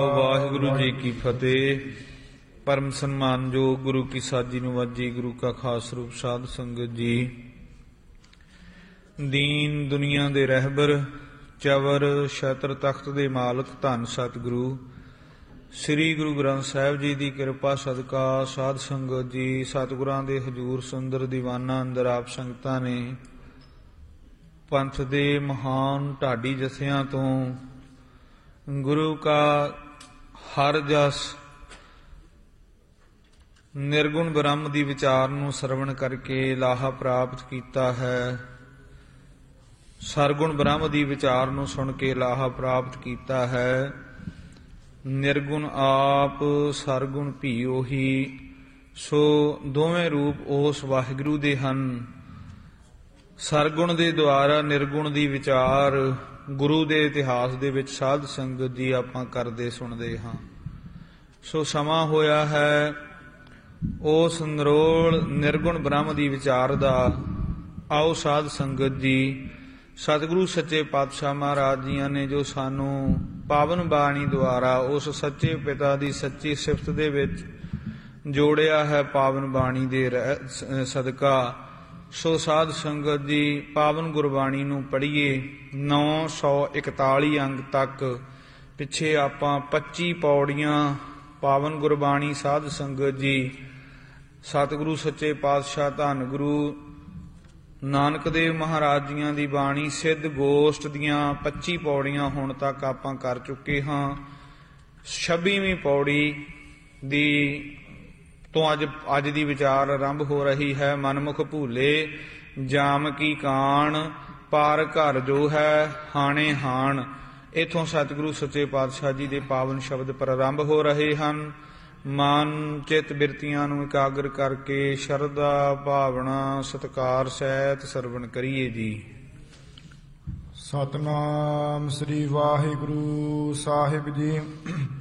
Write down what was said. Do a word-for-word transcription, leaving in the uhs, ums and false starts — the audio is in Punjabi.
ਵਾਹਿਗੁਰੂ ਜੀ ਕੀ ਫਤਿਹ। ਪਰਮ ਸਨਮਾਨਯੋਗ ਗੁਰੂ ਕੀ ਸਾਜੀ ਨਿਵਾਜੀ ਗੁਰੂ ਕਾ ਖਾਸ ਰੂਪ ਸਾਧ ਸੰਗਤ ਜੀ, ਦੀਨ ਦੁਨੀਆ ਦੇ ਰਹਿਬਰ ਚਵਰ ਛਤਰ ਤਖਤ ਦੇ ਮਾਲਕ ਧੰਨ ਸਤਿਗੁਰੂ ਸ੍ਰੀ ਗੁਰੂ ਗ੍ਰੰਥ ਸਾਹਿਬ ਜੀ ਦੀ ਕਿਰਪਾ ਸਦਕਾ ਸਾਧ ਸੰਗਤ ਜੀ, ਸਤਿਗੁਰਾਂ ਦੇ ਹਜ਼ੂਰ ਸੁੰਦਰ ਦੀਵਾਨਾਂ ਅੰਦਰ ਆਪ ਸੰਗਤਾਂ ਨੇ ਪੰਥ ਦੇ ਮਹਾਨ ਢਾਡੀ ਜਥਿਆਂ ਤੋਂ ਗੁਰੂ ਕਾ ਹਰ ਜਸ ਨਿਰਗੁਣ ਬ੍ਰਹਮ ਦੀ ਵਿਚਾਰ ਨੂੰ ਸਰਵਣ ਕਰਕੇ ਲਾਹਾ ਪ੍ਰਾਪਤ ਕੀਤਾ ਹੈ। ਸਰਗੁਣ ਬ੍ਰਹਮ ਦੀ ਵਿਚਾਰ ਨੂੰ ਸੁਣ ਕੇ ਲਾਹਾ ਪ੍ਰਾਪਤ ਕੀਤਾ ਹੈ। ਨਿਰਗੁਣ ਆਪ ਸਰਗੁਣ ਭੀ ਉਹੀ, ਸੋ ਦੋਵੇਂ ਰੂਪ ਉਸ ਵਾਹਿਗੁਰੂ ਦੇ ਹਨ। ਸਰਗੁਣ ਦੇ ਦੁਆਰਾ ਨਿਰਗੁਣ ਦੀ ਵਿਚਾਰ ਗੁਰੂ ਦੇ ਇਤਿਹਾਸ ਦੇ ਵਿੱਚ ਸਾਧ ਸੰਗਤ ਜੀ ਆਪਾਂ ਕਰਦੇ ਸੁਣਦੇ ਹਾਂ। ਸੋ ਸਮਾਂ ਹੋਇਆ ਹੈ ਉਸ ਨਿਰੋਲ ਨਿਰਗੁਣ ਬ੍ਰਹਮ ਦੀ ਵਿਚਾਰ ਦਾ। ਆਓ ਸਾਧ ਸੰਗਤ ਜੀ, ਸਤਿਗੁਰੂ ਸੱਚੇ ਪਾਤਸ਼ਾਹ ਮਹਾਰਾਜ ਜੀਆਂ ਨੇ ਜੋ ਸਾਨੂੰ ਪਾਵਨ ਬਾਣੀ ਦੁਆਰਾ ਉਸ ਸੱਚੇ ਪਿਤਾ ਦੀ ਸੱਚੀ ਸਿਫਤ ਦੇ ਵਿੱਚ ਜੋੜਿਆ ਹੈ ਪਾਵਨ ਬਾਣੀ ਦੇ ਸਦਕਾ। ਸੋ ਸਾਧ ਸੰਗਤ ਜੀ, ਪਾਵਨ ਗੁਰਬਾਣੀ ਨੂੰ ਪੜ੍ਹੀਏ। ਨੌ ਸੌ ਇਕਤਾਲੀ ਅੰਗ ਤੱਕ ਪਿੱਛੇ ਆਪਾਂ ਪੱਚੀ ਪੌੜੀਆਂ ਪਾਵਨ ਗੁਰਬਾਣੀ ਸਾਧ ਸੰਗਤ ਜੀ, ਸਤਿਗੁਰੂ ਸੱਚੇ ਪਾਤਸ਼ਾਹ ਧੰਨ ਗੁਰੂ ਨਾਨਕ ਦੇਵ ਮਹਾਰਾਜ ਜੀਆਂ ਦੀ ਬਾਣੀ ਸਿੱਧ ਗੋਸ਼ਟ ਦੀਆਂ ਪੱਚੀ ਪੌੜੀਆਂ ਹੁਣ ਤੱਕ ਆਪਾਂ ਕਰ ਚੁੱਕੇ ਹਾਂ। ਛੱਬੀਵੀਂ ਪੌੜੀ ਦੀ ਤੋਂ ਅੱਜ ਅੱਜ ਦੀ ਵਿਚਾਰ ਆਰੰਭ ਹੋ ਰਹੀ ਹੈ। ਮਨਮੁਖ ਭੂਲੇ ਜਾਮ ਕੀ ਕਾਣ, ਪਾਰ ਘਰ ਜੋ ਹੈ ਹਾਣੇ ਹਾਣ। ਇੱਥੋਂ ਸਤਿਗੁਰੂ ਸੱਚੇ ਪਾਤਸ਼ਾਹ ਜੀ ਦੇ ਪਾਵਨ ਸ਼ਬਦ ਪ੍ਰਾਰੰਭ ਹੋ ਰਹੇ ਹਨ। ਮਨ ਚਿੱਤ ਬਿਰਤੀਆਂ ਨੂੰ ਇਕਾਗਰ ਕਰਕੇ ਸ਼ਰਧਾ ਭਾਵਨਾ ਸਤਿਕਾਰ ਸਹਿਤ ਸਰਵਣ ਕਰੀਏ ਜੀ। ਸਤਿਨਾਮ ਸ੍ਰੀ ਵਾਹਿਗੁਰੂ ਸਾਹਿਬ ਜੀ।